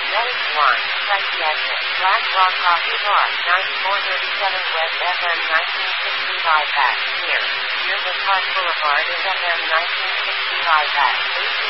Medic 1, Psychiatric, Black Rock Coffee Bar, 9437 West FM 1965 at, near the Park Boulevard is FM 1965 at,